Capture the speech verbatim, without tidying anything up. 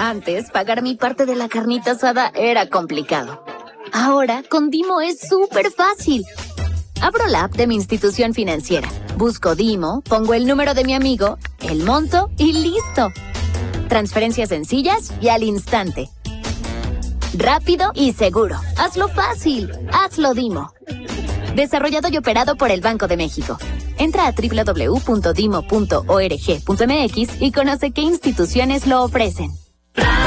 Antes, pagar mi parte de la carnita asada era complicado. Ahora, con Dimo es súper fácil. Abro la app de mi institución financiera, busco Dimo, pongo el número de mi amigo, el monto y listo. Transferencias sencillas y al instante. Rápido y seguro. Hazlo fácil. Hazlo Dimo. Desarrollado y operado por el Banco de México. Entra a doble u doble u doble u punto dimo punto org punto m x y conoce qué instituciones lo ofrecen.